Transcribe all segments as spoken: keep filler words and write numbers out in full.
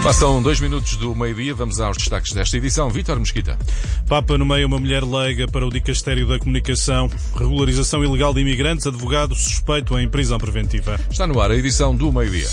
Passam dois minutos do meio-dia, vamos aos destaques desta edição. Vítor Mesquita. Papa nomeia uma mulher leiga para o Dicastério da Comunicação. Regularização ilegal de imigrantes, advogado suspeito em prisão preventiva. Está no ar a edição do meio-dia.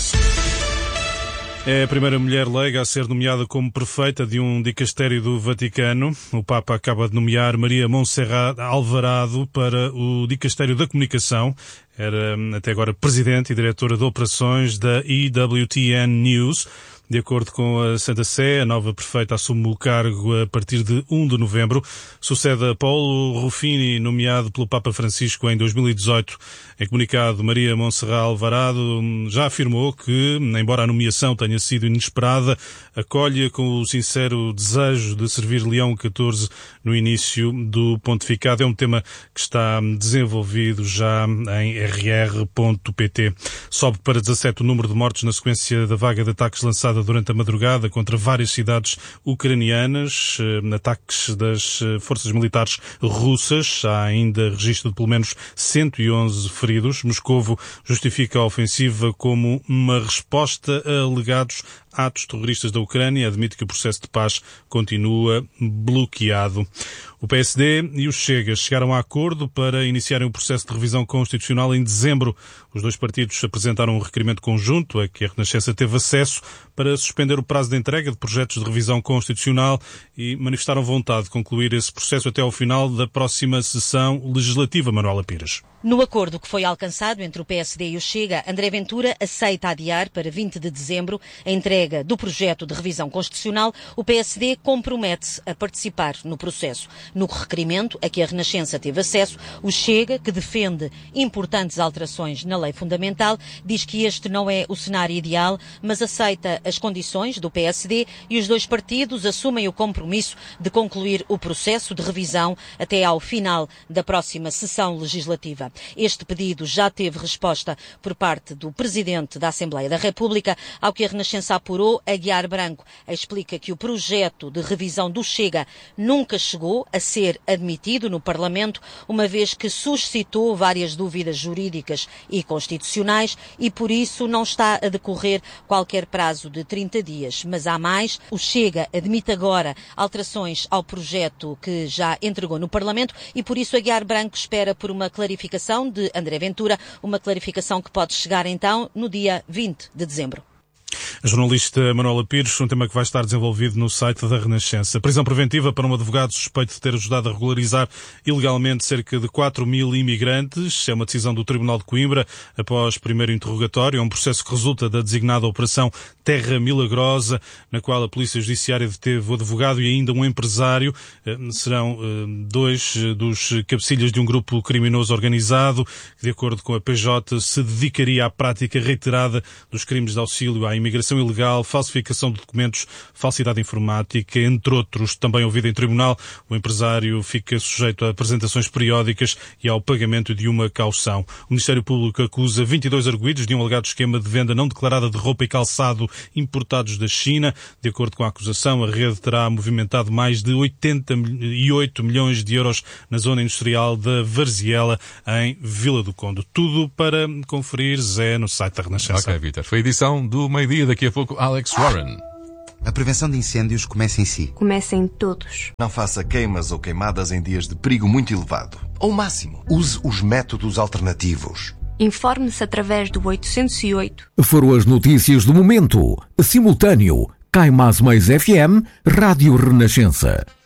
É a primeira mulher leiga a ser nomeada como prefeita de um dicastério do Vaticano. O Papa acaba de nomear Maria Montserrat Alvarado para o Dicastério da Comunicação. Era até agora presidente e diretora de operações da E W T N News. De acordo com a Santa Sé, a nova prefeita assume o cargo a partir de primeiro de novembro. Sucede a Paulo Ruffini, nomeado pelo Papa Francisco em dois mil e dezoito. Em comunicado, Maria Montserrat Alvarado já afirmou que, embora a nomeação tenha sido inesperada, acolhe com o sincero desejo de servir Leão catorze no início do pontificado. É um tema que está desenvolvido já em R R ponto P T. Sobe para dezassete o número de mortos na sequência da vaga de ataques lançada durante a madrugada contra várias cidades ucranianas, ataques das forças militares russas. Há ainda registro de pelo menos cento e onze feridos. Moscovo justifica a ofensiva como uma resposta a alegados atos terroristas da Ucrânia, admite que o processo de paz continua bloqueado. O P S D e o Chega chegaram a acordo para iniciarem o processo de revisão constitucional em dezembro. Os dois partidos apresentaram um requerimento conjunto a que a Renascença teve acesso para suspender o prazo de entrega de projetos de revisão constitucional e manifestaram vontade de concluir esse processo até ao final da próxima sessão legislativa. Manuela Pires. No acordo que foi alcançado entre o P S D e o Chega, André Ventura aceita adiar para vinte de dezembro a entrega do projeto de revisão constitucional. O P S D compromete-se a participar no processo. No requerimento a que a Renascença teve acesso, o Chega, que defende importantes alterações na lei fundamental, diz que este não é o cenário ideal, mas aceita as condições do P S D e os dois partidos assumem o compromisso de concluir o processo de revisão até ao final da próxima sessão legislativa. Este pedido já teve resposta por parte do Presidente da Assembleia da República, ao que a Renascença apurou. Aguiar Branco explica que o projeto de revisão do Chega nunca chegou a ser admitido no Parlamento, uma vez que suscitou várias dúvidas jurídicas e constitucionais e por isso não está a decorrer qualquer prazo de trinta dias. Mas há mais, o Chega admite agora alterações ao projeto que já entregou no Parlamento e por isso Aguiar Branco espera por uma clarificação de André Ventura, uma clarificação que pode chegar então no dia vinte de dezembro. A jornalista Manuela Pires, um tema que vai estar desenvolvido no site da Renascença. Prisão preventiva para um advogado suspeito de ter ajudado a regularizar ilegalmente cerca de quatro mil imigrantes. É uma decisão do Tribunal de Coimbra após primeiro interrogatório. É um processo que resulta da designada Operação Terra Milagrosa, na qual a Polícia Judiciária deteve o advogado e ainda um empresário. Serão dois dos cabecilhas de um grupo criminoso organizado que, de acordo com a P J, se dedicaria à prática reiterada dos crimes de auxílio à imigração ilegal, falsificação de documentos, falsidade informática, entre outros. Também ouvido em tribunal, o empresário fica sujeito a apresentações periódicas e ao pagamento de uma caução. O Ministério Público acusa vinte e dois arguidos de um alegado esquema de venda não declarada de roupa e calçado importados da China. De acordo com a acusação, a rede terá movimentado mais de oitenta e oito milhões de euros na zona industrial da Varziela, em Vila do Conde. Tudo para conferir, Zé, no site da Renascença. Ok, Vítor. Foi a edição do meio-dia. Daqui a pouco, Alex Warren. A prevenção de incêndios começa em si. Começa em todos. Não faça queimas ou queimadas em dias de perigo muito elevado. Ao máximo, use os métodos alternativos. Informe-se através do oitocentos e oito. Foram as notícias do momento. Simultâneo. Cai Mais Mais F M, Rádio Renascença.